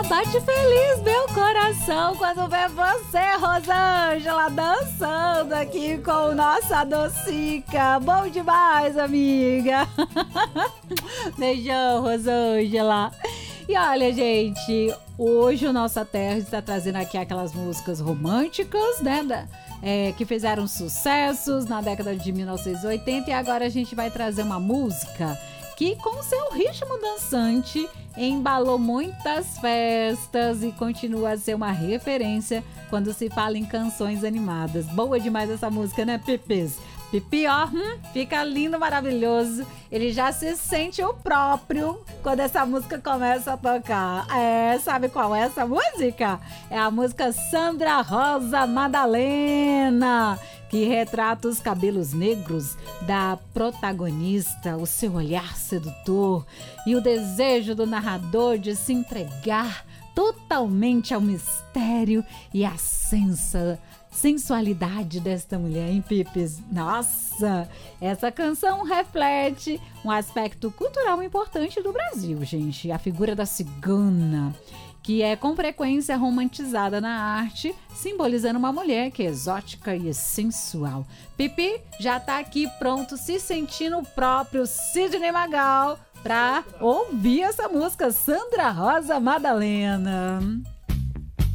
bate feliz meu coração quando vê você, Rosângela, dançando aqui com nossa Docica. Bom demais, amiga. Beijão, Rosângela. E olha, gente, hoje o Nossa Terra está trazendo aqui aquelas músicas românticas, né? Que fizeram sucessos na década de 1980, e agora a gente vai trazer uma música que, com seu ritmo dançante, embalou muitas festas e continua a ser uma referência quando se fala em canções animadas. Boa demais essa música, né, Pipis? Pipi, ó, fica lindo, maravilhoso. Ele já se sente o próprio quando essa música começa a tocar. Sabe qual é essa música? É a música Sandra Rosa Madalena, que retrata os cabelos negros da protagonista, o seu olhar sedutor e o desejo do narrador de se entregar totalmente ao mistério e à sensualidade desta mulher, hein, Pipis? Nossa, essa canção reflete um aspecto cultural importante do Brasil, gente. A figura da cigana, que é com frequência romantizada na arte, simbolizando uma mulher que é exótica e sensual. Pipi já tá aqui pronto, se sentindo o próprio Sidney Magal, pra ouvir essa música Sandra Rosa Madalena.